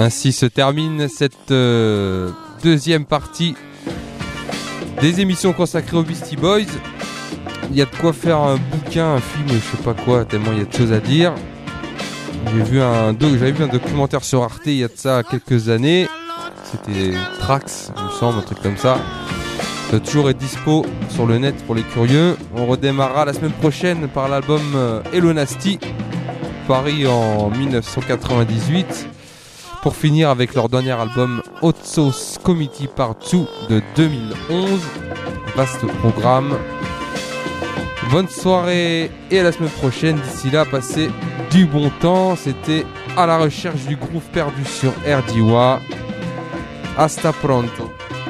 Ainsi se termine cette deuxième partie des émissions consacrées aux Beastie Boys. Il y a de quoi faire un bouquin, un film, je sais pas quoi, tellement il y a de choses à dire. J'avais vu un documentaire sur Arte il y a de ça quelques années. C'était Trax, il me semble, un truc comme ça. Ça doit toujours être dispo sur le net pour les curieux. On redémarrera la semaine prochaine par l'album Hello Nasty, paru en 1998. Pour finir avec leur dernier album Hot Sauce Committee Part 2 de 2011. Vaste programme. Bonne soirée et à la semaine prochaine. D'ici là, passez du bon temps. C'était À la recherche du groove perdu sur RDWA. Hasta pronto.